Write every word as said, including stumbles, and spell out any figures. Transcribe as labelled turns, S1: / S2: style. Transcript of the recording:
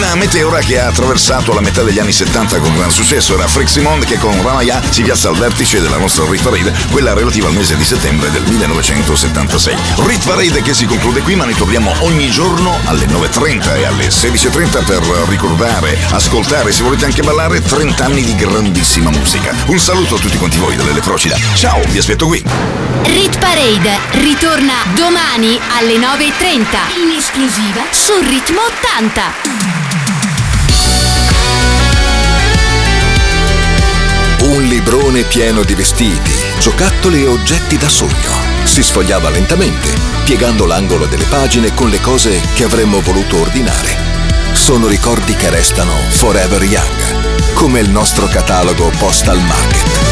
S1: Una meteora che ha attraversato la metà degli anni settanta con gran successo. Era Freak Simon che con Ramaya si piazza al vertice della nostra Rit Parade, quella relativa al mese di settembre del millenovecentosettantasei. Rit Parade che si conclude qui, ma ne torniamo ogni giorno alle nove e trenta e alle sedici e trenta per ricordare, ascoltare, se volete anche ballare, trenta anni di grandissima musica. Un saluto a tutti quanti voi da Lele Procida. Ciao, vi aspetto qui.
S2: Rit Parade ritorna domani alle nove e trenta in esclusiva su Ritmo ottanta.
S3: Un librone pieno di vestiti, giocattoli e oggetti da sogno. Si sfogliava lentamente, piegando l'angolo delle pagine con le cose che avremmo voluto ordinare. Sono ricordi che restano forever young, come il nostro catalogo Postal Market.